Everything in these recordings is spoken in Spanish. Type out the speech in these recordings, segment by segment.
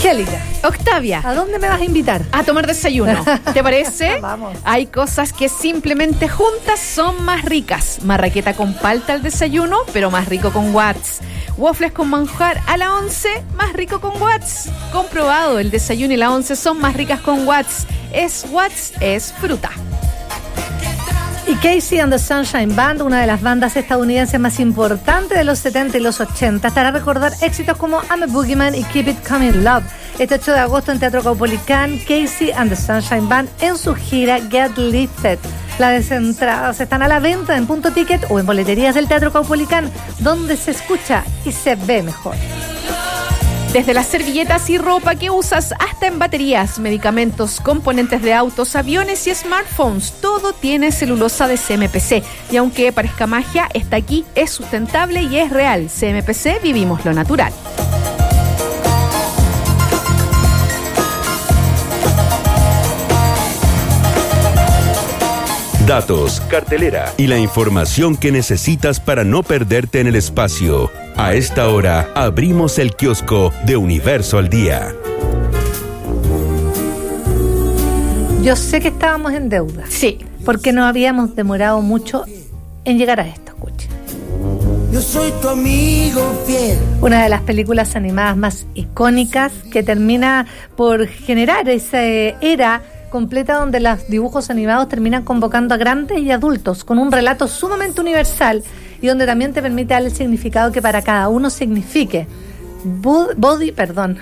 Angélica. Octavia. ¿A dónde me vas a invitar? A tomar desayuno. ¿Te parece? Vamos. Hay cosas que simplemente juntas son más ricas. Marraqueta con palta al desayuno, pero más rico con Watts. Waffles con manjar a la 11, más rico con Watts. Comprobado, el desayuno y la 11 son más ricas con Watts. Watts es fruta. Y Casey and the Sunshine Band, una de las bandas estadounidenses más importantes de los 70 y los 80, estará a recordar éxitos como I'm a Boogeyman y Keep It Coming Love. Este 8 de agosto en Teatro Caupolicán, Casey and the Sunshine Band en su gira Get Lifted. Las entradas están a la venta en Punto Ticket o en boleterías del Teatro Caupolicán, donde se escucha y se ve mejor. Desde las servilletas y ropa que usas hasta en baterías, medicamentos, componentes de autos, aviones y smartphones, todo tiene celulosa de CMPC. Y aunque parezca magia, está aquí, es sustentable y es real. CMPC, vivimos lo natural. Datos, cartelera y la información que necesitas para no perderte en el espacio. A esta hora abrimos el kiosco de Universo al Día. Yo sé que estábamos en deuda. Sí. Porque nos habíamos demorado mucho en llegar a esto. Escucha. Yo soy tu amigo fiel. Una de las películas animadas más icónicas que termina por generar esa era completa donde los dibujos animados terminan convocando a grandes y adultos con un relato sumamente universal y donde también te permite dar el significado que para cada uno signifique. Woody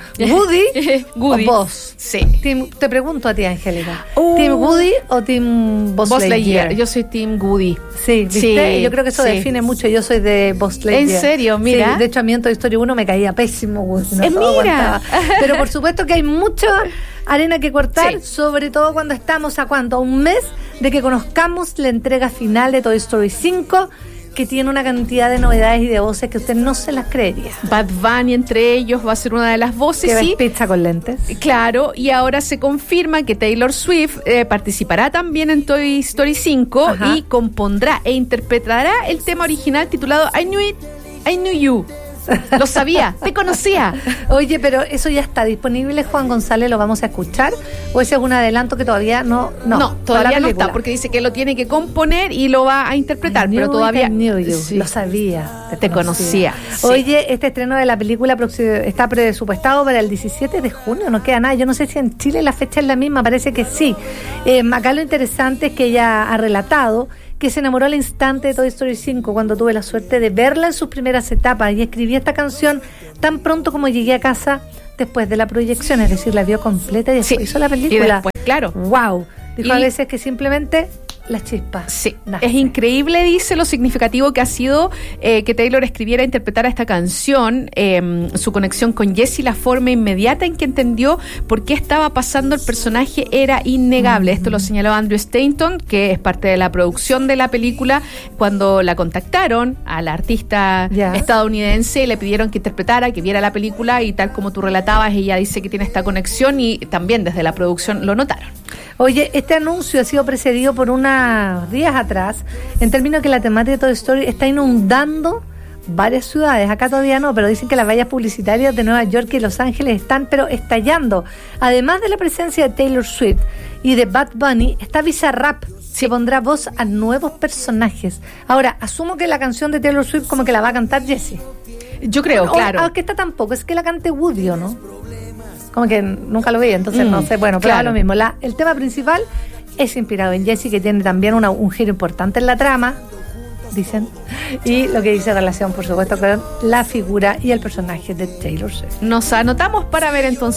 o Buzz. Sí. Te pregunto a ti, Angélica. ¿Team Woody o Team Buzz Lightyear? Yo soy Team Woody. Sí, ¿viste? Sí, yo creo que eso sí. define mucho. Yo soy de Buzz Lightyear. ¿En serio? Mira. Sí, de hecho, a mí en Toy Story 1 me caía pésimo Woody. Mira. Pero por supuesto que hay mucha arena que cortar, Sí. sobre todo cuando estamos a un mes de que conozcamos la entrega final de Toy Story 5, que tiene una cantidad de novedades y de voces que usted no se las creería. Bad Bunny entre ellos va a ser una de las voces. Que ves Sí. pizza con lentes. Claro, y ahora se confirma que Taylor Swift participará también en Toy Story 5. Ajá. Y compondrá e interpretará el tema original titulado I Knew It, I Knew You. Lo sabía, te conocía. Oye, pero eso ya está disponible, Juan González, ¿lo vamos a escuchar? ¿O ese es un adelanto que todavía no? No, todavía la no película. está, porque dice que lo tiene que componer y lo va a interpretar, I pero knew todavía it, I knew you. Sí. Lo sabía. Te conocía. Sí. Oye, este estreno de la película está presupuestado para el 17 de junio, no queda nada. Yo no sé si en Chile la fecha es la misma, parece que sí. Acá lo interesante es que ella ha relatado que se enamoró al instante de Toy Story 5 cuando tuve la suerte de verla en sus primeras etapas y escribí esta canción tan pronto como llegué a casa después de la proyección, es decir, la vio completa y después hizo la película. Y después, claro. ¡Wow! Dijo a veces que simplemente la chispa. Sí, nace. Es increíble, dice, lo significativo que ha sido que Taylor escribiera e interpretara esta canción, su conexión con Jessie, la forma inmediata en que entendió por qué estaba pasando el personaje era innegable. Esto lo señaló Andrew Stanton, que es parte de la producción de la película, cuando la contactaron a la artista estadounidense, le pidieron que interpretara, que viera la película y tal como tú relatabas, ella dice que tiene esta conexión y también desde la producción lo notaron. Oye, este anuncio ha sido precedido por unos días atrás, en términos que la temática de Toy Story está inundando varias ciudades. Acá todavía no, pero dicen que las vallas publicitarias de Nueva York y Los Ángeles están pero estallando. Además de la presencia de Taylor Swift y de Bad Bunny, está Bizarrap, que pondrá voz a nuevos personajes. Ahora, asumo que la canción de Taylor Swift como que la va a cantar Jessie. Yo creo, claro. Aunque esta tampoco, es que la cante Woody, ¿o no? Como que nunca lo veía, entonces no sé. Bueno, pero claro. lo mismo. El tema principal es inspirado en Jessie, que tiene también un giro importante en la trama, dicen, y lo que dice relación, por supuesto, con la figura y el personaje de Taylor Swift. Nos anotamos para ver entonces